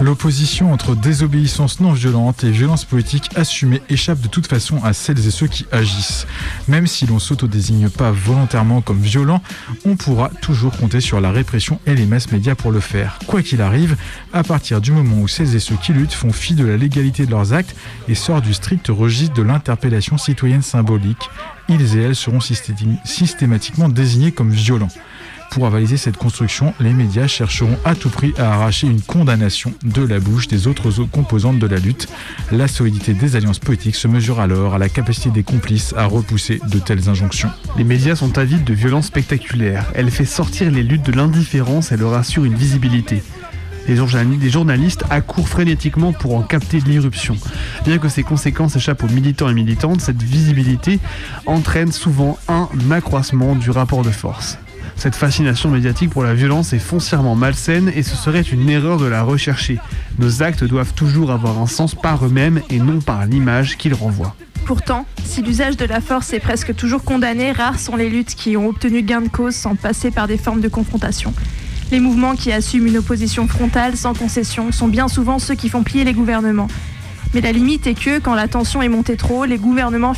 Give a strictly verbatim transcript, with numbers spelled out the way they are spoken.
L'opposition entre désobéissance non violente et violence politique assumée échappe de toute façon à celles et ceux qui agissent. Même si l'on s'autodésigne pas volontairement comme violent, on pourra toujours compter sur la répression et les masses médias pour le faire. Quoi qu'il arrive, à partir du moment où celles et ceux qui luttent font fi de la légalité de leurs actes et sortent du strict registre de l'interpellation citoyenne symbolique, ils et elles seront systématiquement désignés comme violents. Pour avaliser cette construction, les médias chercheront à tout prix à arracher une condamnation de la bouche des autres composantes de la lutte. La solidité des alliances politiques se mesure alors à la capacité des complices à repousser de telles injonctions. Les médias sont avides de violences spectaculaires. Elle fait sortir les luttes de l'indifférence et leur assure une visibilité. Les journalistes accourent frénétiquement pour en capter l'irruption. Bien que ces conséquences échappent aux militants et militantes, cette visibilité entraîne souvent un accroissement du rapport de force. Cette fascination médiatique pour la violence est foncièrement malsaine et ce serait une erreur de la rechercher. Nos actes doivent toujours avoir un sens par eux-mêmes et non par l'image qu'ils renvoient. Pourtant, si l'usage de la force est presque toujours condamné, rares sont les luttes qui ont obtenu gain de cause sans passer par des formes de confrontation. Les mouvements qui assument une opposition frontale sans concession sont bien souvent ceux qui font plier les gouvernements. Mais la limite est que, quand la tension est montée trop haut, les gouvernements